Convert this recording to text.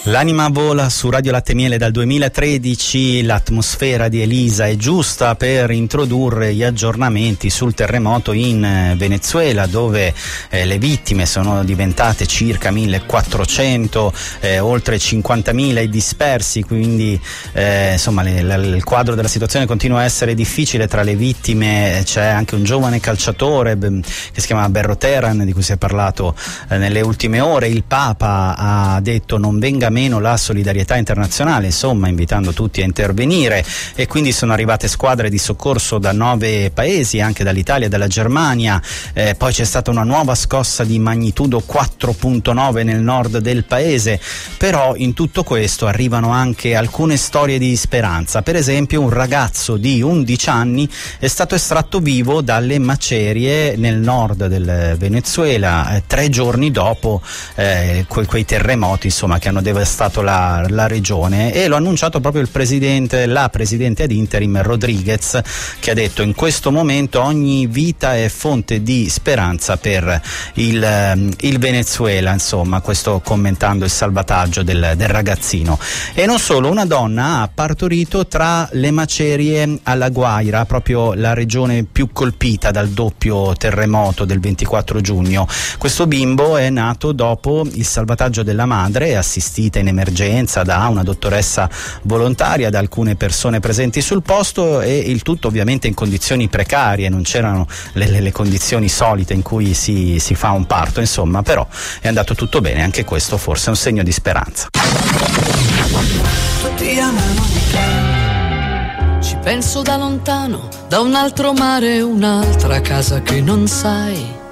L'anima vola su Radio Latte Miele dal 2013, l'atmosfera di Elisa è giusta per introdurre gli aggiornamenti sul terremoto in Venezuela, dove le vittime sono diventate circa 1400, oltre 50.000 i dispersi, quindi insomma il quadro della situazione continua a essere difficile. Tra le vittime c'è anche un giovane calciatore che si chiama Berro Teran, di cui si è parlato nelle ultime ore. Il Papa ha detto non venga meno la solidarietà internazionale, insomma invitando tutti a intervenire, e quindi sono arrivate squadre di soccorso da 9 paesi, anche dall'Italia e dalla Germania. Poi c'è stata una nuova scossa di magnitudo 4.9 nel nord del paese, però in tutto questo arrivano anche alcune storie di speranza. Per esempio un ragazzo di 11 anni è stato estratto vivo dalle macerie nel nord del Venezuela 3 giorni dopo quei terremoti, insomma, che hanno devastato la regione, e lo ha annunciato proprio la presidente ad interim Rodriguez, che ha detto: in questo momento ogni vita è fonte di speranza per il Venezuela, insomma, questo commentando il salvataggio del ragazzino. E non solo, una donna ha partorito tra le macerie alla Guaira, proprio la regione più colpita dal doppio terremoto del 24 giugno. Questo bimbo è nato dopo il salvataggio della madre, assistita in emergenza da una dottoressa volontaria, da alcune persone presenti sul posto, e il tutto ovviamente in condizioni precarie, non c'erano le condizioni solite in cui si fa un parto, insomma, però è andato tutto bene. Anche questo forse è un segno di speranza. Tutti amano ci penso da lontano, da un altro mare, un'altra casa che non sai.